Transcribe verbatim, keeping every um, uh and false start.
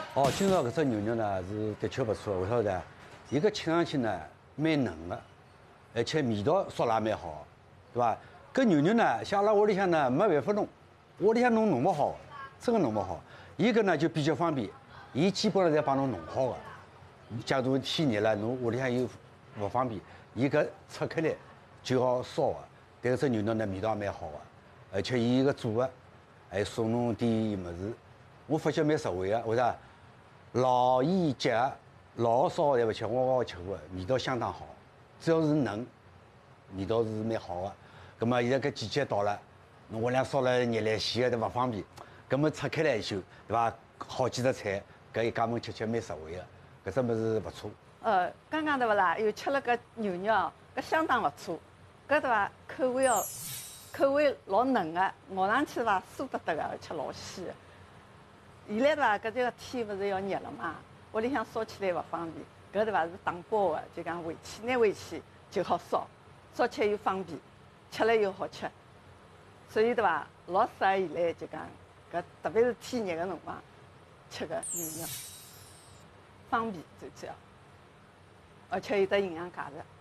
哦，今朝搿只牛肉呢是的确不错，为啥呢？伊个吃上去呢蛮嫩个，而且味道烧了也蛮好，对伐？搿牛肉呢，像阿拉屋里向呢没办法弄，屋里向弄弄勿好，真个弄勿好。伊搿呢就比较方便，伊基本上侪帮侬弄好个。假如天热了，侬屋里向又勿方便，伊搿拆开来就好烧个。但搿只牛肉呢味道也蛮好个，而且伊个做个还送侬点物事，我发觉蛮实惠个，为啥？老盐结合，老烧侪勿吃，我我吃过，味道相当好。只要是嫩，味道是蛮好个。葛末现在搿季节到了，侬屋里向烧了热来稀个都勿方便，葛末拆开来一修，对伐？好几只菜，搿一家门吃吃蛮实惠个，搿只物事勿错。 呃，刚刚对勿啦？又吃了搿牛肉哦，搿相当勿错，搿对伐？口味哦，口味老嫩个，咬上去伐酥得得个，而且老鲜个。现在对伐？搿这个天勿是要热了嘛，屋里向烧起来勿方便。搿对伐是打包个，就讲回去拿回去就好烧，烧起来又方便，吃了又好吃。所以对伐，老适合现在就讲搿，特别是天热个辰光吃个牛肉，方便最主要，而且有得营养价值。